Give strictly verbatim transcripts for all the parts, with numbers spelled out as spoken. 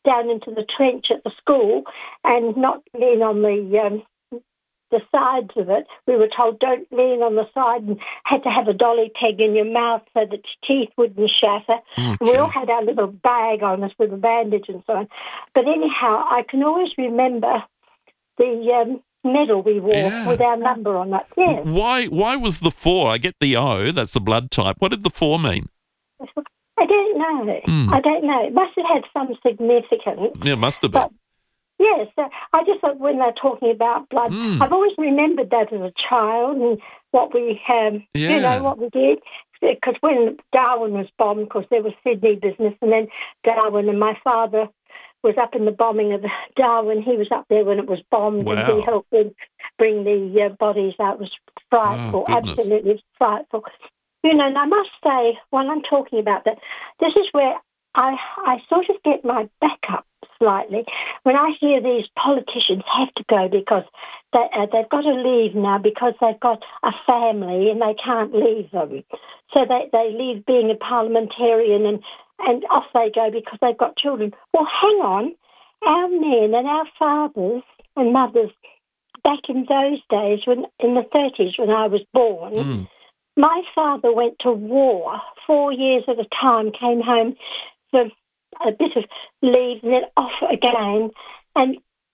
down into the trench at the school and not lean on the um, the sides of it. We were told don't lean on the side and had to have a dolly peg in your mouth so that your teeth wouldn't shatter. Okay. And we all had our little bag on us with a bandage and so on. But anyhow, I can always remember the um, medal we wore Yeah. with our number on it. Yeah. Why Why was the four? I get the O, that's the blood type. What did the four mean? I don't know. Mm. I don't know. It must have had some significance. Yeah, it must have been. But, yes, uh, I just thought when they're talking about blood, Mm. I've always remembered that as a child and what we, um, you Yeah. know, what we did. Because when Darwin was bombed, of course, there was Sydney business, and then Darwin, and my father was up in the bombing of Darwin. He was up there when it was bombed, Wow. and he helped them bring the uh, bodies out. It was frightful, Oh, goodness. absolutely frightful. You know, and I must say, when I'm talking about that, this is where I I sort of get my back up slightly when I hear these politicians have to go because they, uh, they've got to leave now because they've got a family and they can't leave them. So they, they leave being a parliamentarian and, and off they go because they've got children. Well, hang on. Our men and our fathers and mothers back in those days, when in the thirties when I was born, Mm. my father went to war four years at a time, came home for a bit of leave and then off again. And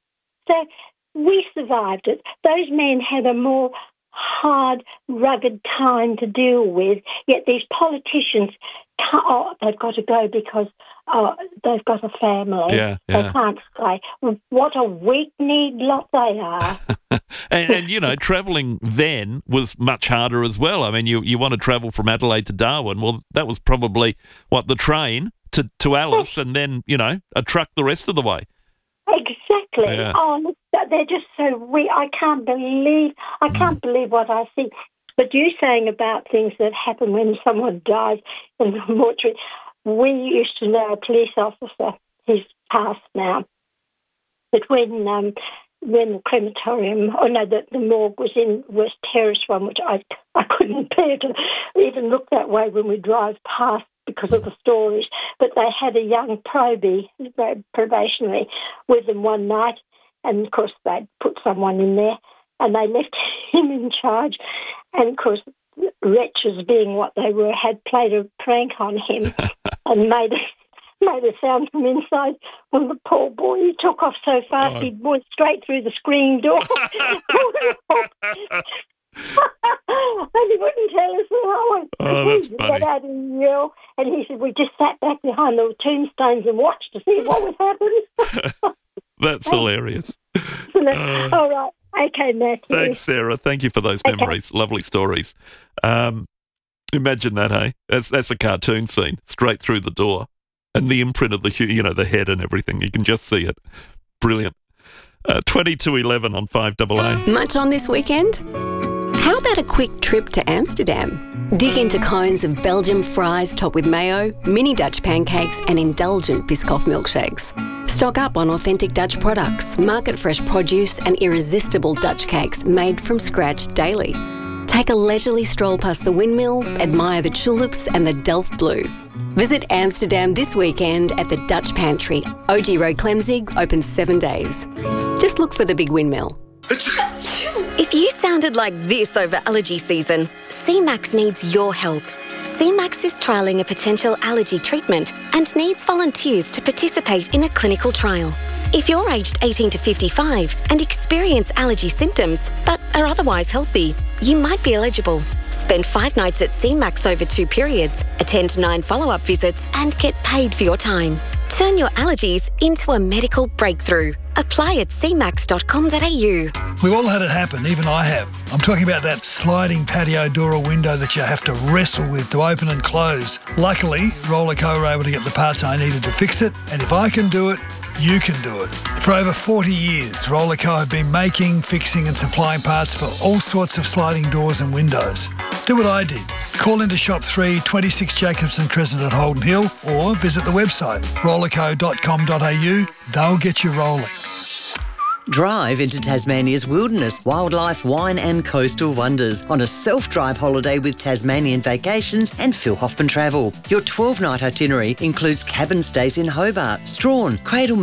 so we survived it. Those men had a more hard, rugged time to deal with, yet these politicians can't, oh, they've got to go because oh, they've got a family. Yeah, They yeah. can't stay. What a weak-kneed lot they are. and, and, you know, travelling then was much harder as well. I mean, you, you want to travel from Adelaide to Darwin. Well, that was probably, what, the train to, to Alice and then, you know, a truck the rest of the way. Exactly. Yeah. Oh, look, they're just so weak. I can't believe, I can't believe what I see. But you saying about things that happen when someone dies in the mortuary, we used to know a police officer, he's passed now, but when um, when the crematorium, oh no, the, the morgue was in West Terrace one, which I, I couldn't bear to even look that way when we drive past because of the stories, but they had a young probie, probationary, with them one night, and of course they'd put someone in there, and they left him in charge, and of course wretches being what they were had played a prank on him and made a, made a sound from inside when the poor boy, he took off so fast Oh. he went straight through the screen door. And he wouldn't tell us how. Oh, that's We funny. got out and yell, and he said we just sat back behind the tombstones and watched to see what was happening. That's hilarious. Uh, All right. Okay, Matthew. Thanks, Sarah. Thank you for those Okay. memories. Lovely stories. Um, imagine that, hey? That's that's a cartoon scene, straight through the door. And the imprint of the, hu- you know, the head and everything. You can just see it. Brilliant. Uh, twenty to eleven on five A A. Much on this weekend? How about a quick trip to Amsterdam? Dig into cones of Belgian fries topped with mayo, mini Dutch pancakes and indulgent Biscoff milkshakes. Stock up on authentic Dutch products, market fresh produce and irresistible Dutch cakes made from scratch daily. Take a leisurely stroll past the windmill, admire the tulips and the Delft Blue. Visit Amsterdam this weekend at the Dutch Pantry. O G Road Clemzig, open seven days. Just look for the big windmill. If you sounded like this over allergy season, C MAX needs your help. C MAX is trialling a potential allergy treatment and needs volunteers to participate in a clinical trial. If you're aged eighteen to fifty-five and experience allergy symptoms but are otherwise healthy, you might be eligible. Spend five nights at C MAX over two periods, attend nine follow-up visits and get paid for your time. Turn your allergies into a medical breakthrough. Apply at c max dot com dot a u. We've all had it happen, even I have. I'm talking about that sliding patio door or window that you have to wrestle with to open and close. Luckily, Rollerco were able to get the parts I needed to fix it, and if I can do it, you can do it. For over forty years, Rollerco have been making, fixing and supplying parts for all sorts of sliding doors and windows. Do what I did. Call into shop three, twenty-six Jacobson Crescent at Holden Hill, or visit the website rollerco dot com dot a u. They'll get you rolling. Drive into Tasmania's wilderness, wildlife, wine and coastal wonders on a self-drive holiday with Tasmanian Vacations and Phil Hoffman Travel. Your twelve-night itinerary includes cabin stays in Hobart, Strahan, Cradle